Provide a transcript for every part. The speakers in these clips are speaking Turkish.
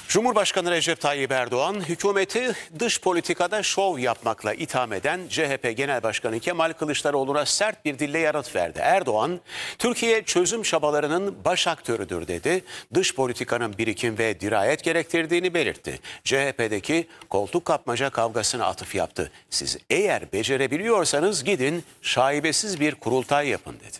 Cumhurbaşkanı Recep Tayyip Erdoğan, hükümeti dış politikada şov yapmakla itham eden CHP Genel Başkanı Kemal Kılıçdaroğlu'na sert bir dille yanıt verdi. Erdoğan, Türkiye çözüm çabalarının baş aktörüdür dedi. Dış politikanın birikim ve dirayet gerektirdiğini belirtti. CHP'deki koltuk kapmaca kavgasına atıf yaptı. Siz eğer becerebiliyorsanız gidin şaibesiz bir kurultay yapın dedi.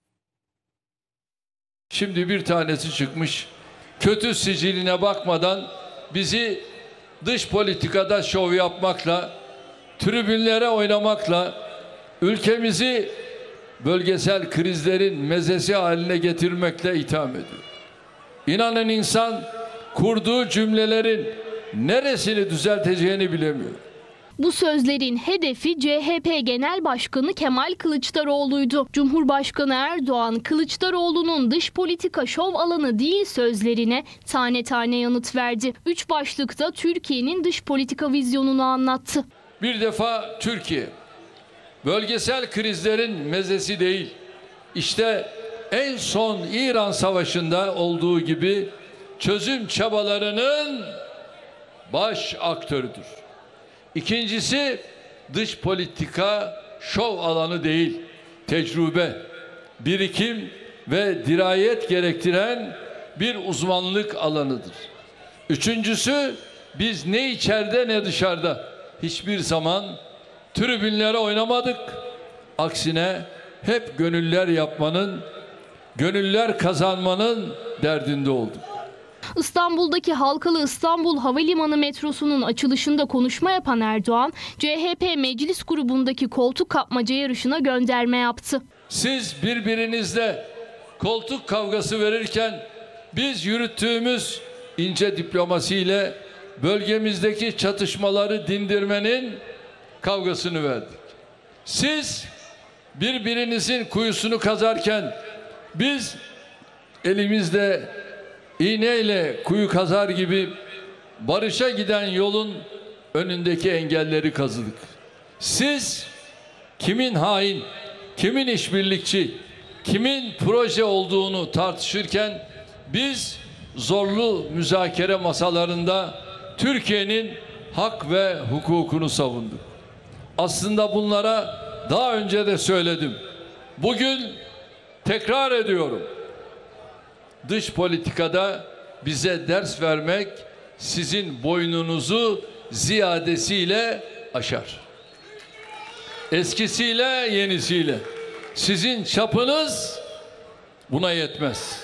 Şimdi bir tanesi çıkmış, kötü siciline bakmadan bizi dış politikada şov yapmakla, tribünlere oynamakla, ülkemizi bölgesel krizlerin mezesi haline getirmekle itham ediyor. İnanın insan kurduğu cümlelerin neresini düzelteceğini bilemiyor. Bu sözlerin hedefi CHP Genel Başkanı Kemal Kılıçdaroğlu'ydu. Cumhurbaşkanı Erdoğan, Kılıçdaroğlu'nun dış politika şov alanı değil sözlerine tane tane yanıt verdi. 3 başlıkta Türkiye'nin dış politika vizyonunu anlattı. Bir defa Türkiye, bölgesel krizlerin mezesi değil, İşte en son İran Savaşı'nda olduğu gibi çözüm çabalarının baş aktörüdür. İkincisi, dış politika şov alanı değil, tecrübe, birikim ve dirayet gerektiren bir uzmanlık alanıdır. Üçüncüsü, biz ne içeride ne dışarıda hiçbir zaman tribünlere oynamadık. Aksine hep gönüller yapmanın, gönüller kazanmanın derdinde olduk. İstanbul'daki Halkalı İstanbul Havalimanı metrosunun açılışında konuşma yapan Erdoğan, CHP meclis grubundaki koltuk kapmaca yarışına gönderme yaptı. Siz birbirinizle koltuk kavgası verirken biz yürüttüğümüz ince diplomasiyle bölgemizdeki çatışmaları dindirmenin kavgasını verdik. Siz birbirinizin kuyusunu kazarken biz elimizde iğneyle kuyu kazar gibi barışa giden yolun önündeki engelleri kazıdık. Siz kimin hain, kimin işbirlikçi, kimin proje olduğunu tartışırken biz zorlu müzakere masalarında Türkiye'nin hak ve hukukunu savunduk. Aslında bunlara daha önce de söyledim. Bugün tekrar ediyorum. Dış politikada bize ders vermek sizin boynunuzu ziyadesiyle aşar. Eskisiyle yenisiyle. Sizin çapınız buna yetmez.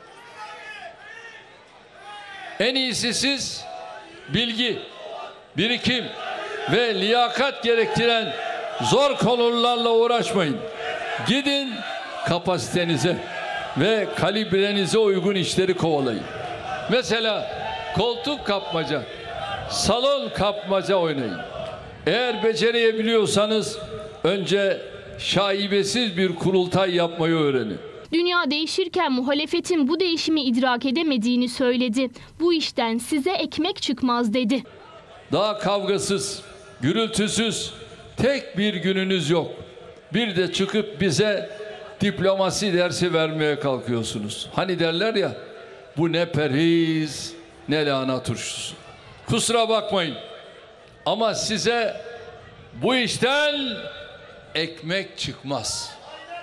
En iyisi siz bilgi, birikim ve liyakat gerektiren zor konularla uğraşmayın. Gidin kapasitenize ve kalibrenize uygun işleri kovalayın. Mesela koltuk kapmaca, salon kapmaca oynayın. Eğer becerebiliyorsanız önce şaibesiz bir kurultay yapmayı öğrenin. Dünya değişirken muhalefetin bu değişimi idrak edemediğini söyledi. Bu işten size ekmek çıkmaz dedi. Daha kavgasız, gürültüsüz tek bir gününüz yok. Bir de çıkıp bize diplomasi dersi vermeye kalkıyorsunuz. Hani derler ya, bu ne periz ne lahana turşusu. Kusura bakmayın ama size bu işten ekmek çıkmaz.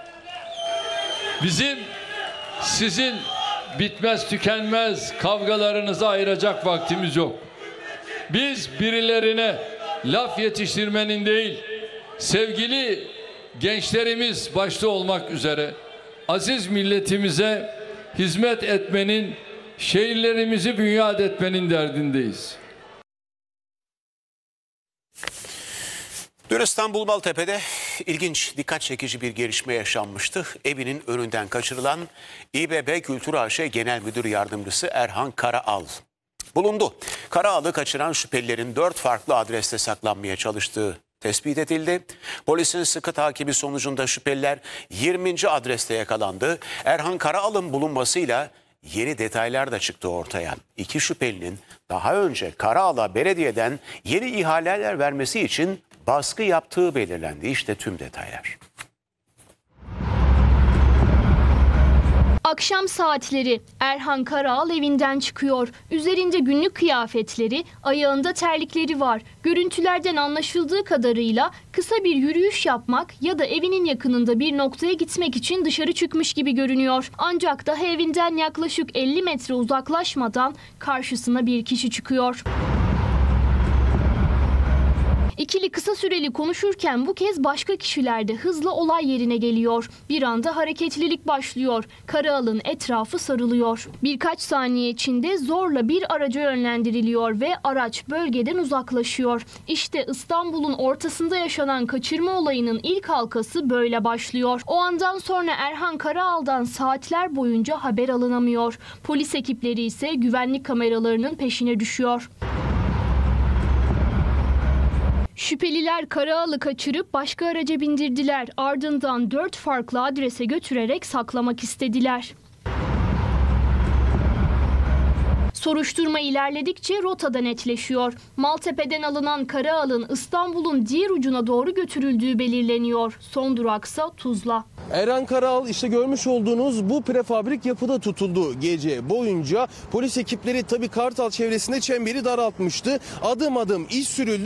Bizim sizin bitmez tükenmez kavgalarınızı ayıracak vaktimiz yok. Biz birilerine laf yetiştirmenin değil, sevgili gençlerimiz başta olmak üzere aziz milletimize hizmet etmenin, şehirlerimizi bünyat etmenin derdindeyiz. Dün İstanbul Maltepe'de ilginç, dikkat çekici bir gelişme yaşanmıştı. Evinin önünden kaçırılan İBB Kültür AŞ Genel Müdür Yardımcısı Erhan Karaal bulundu. Karaal'ı kaçıran şüphelilerin 4 farklı adreste saklanmaya çalıştığı tespit edildi. Polisin sıkı takibi sonucunda şüpheliler 20. adreste yakalandı. Erhan Karaal'ın bulunmasıyla yeni detaylar da çıktı ortaya. 2 şüphelinin daha önce Karaal'a belediyeden yeni ihaleler vermesi için baskı yaptığı belirlendi. İşte tüm detaylar. Akşam saatleri Erhan Karaal evinden çıkıyor. Üzerinde günlük kıyafetleri, ayağında terlikleri var. Görüntülerden anlaşıldığı kadarıyla kısa bir yürüyüş yapmak ya da evinin yakınında bir noktaya gitmek için dışarı çıkmış gibi görünüyor. Ancak daha evinden yaklaşık 50 metre uzaklaşmadan karşısına bir kişi çıkıyor. İkili kısa süreli konuşurken bu kez başka kişiler de hızla olay yerine geliyor. Bir anda hareketlilik başlıyor. Karaal'ın etrafı sarılıyor. Birkaç saniye içinde zorla bir araca yönlendiriliyor ve araç bölgeden uzaklaşıyor. İşte İstanbul'un ortasında yaşanan kaçırma olayının ilk halkası böyle başlıyor. O andan sonra Erhan Karaal'dan saatler boyunca haber alınamıyor. Polis ekipleri ise güvenlik kameralarının peşine düşüyor. Şüpheliler Karaal'ı kaçırıp başka araca bindirdiler. Ardından 4 farklı adrese götürerek saklamak istediler. Soruşturma ilerledikçe rotada netleşiyor. Maltepe'den alınan Karaal'ın İstanbul'un diğer ucuna doğru götürüldüğü belirleniyor. Son duraksa Tuzla. Erhan Karaal işte görmüş olduğunuz bu prefabrik yapıda tutuldu gece boyunca. Polis ekipleri tabii Kartal çevresinde çemberi daraltmıştı. Adım adım iş sürüldü.